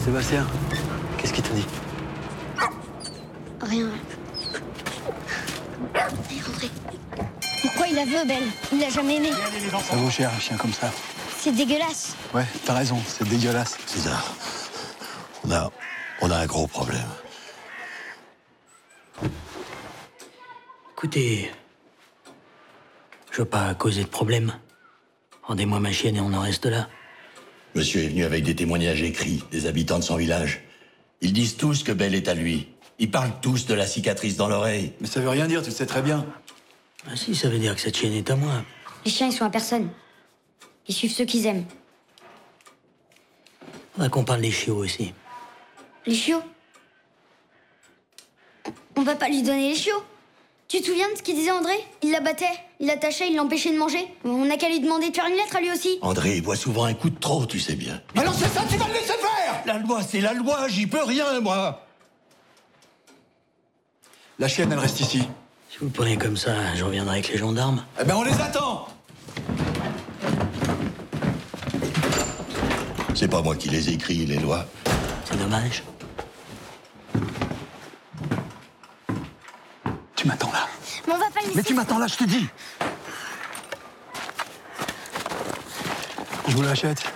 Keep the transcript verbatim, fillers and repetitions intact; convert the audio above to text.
Sébastien, qu'est-ce qu'il t'a dit? Rien. Allez, rentrez. Pourquoi il la veut, Belle? Il l'a jamais aimée. Ça vaut cher, un chien comme ça. C'est dégueulasse. Ouais, t'as raison, c'est dégueulasse. César, on a, on a un gros problème. Écoutez, je veux pas causer de problème. Rendez-moi ma chienne et on en reste là. Monsieur est venu avec des témoignages écrits des habitants de son village. Ils disent tous que Belle est à lui. Ils parlent tous de la cicatrice dans l'oreille. Mais ça veut rien dire, tu le sais très bien. Ah si, ça veut dire que cette chienne est à moi. Les chiens, ils sont à personne. Ils suivent ceux qu'ils aiment. Faudra qu'on parle des chiots aussi. Les chiots? On va pas lui donner les chiots. Tu te souviens de ce qu'il disait André? Il la battait, il l'attachait, il l'empêchait de manger. On n'a qu'à lui demander de faire une lettre à lui aussi. André, il boit souvent un coup de trop, tu sais bien. Alors c'est ça, tu vas le laisser faire! La loi, c'est la loi, j'y peux rien, moi. La chienne, elle reste ici. Si vous le prenez comme ça, je reviendrai avec les gendarmes. Eh ben, on les attend! C'est pas moi qui les écris, les lois. C'est dommage. Tu m'attends là. Mais on va pas le laisser. Mais tu m'attends là, je te dis! Je vous l'achète.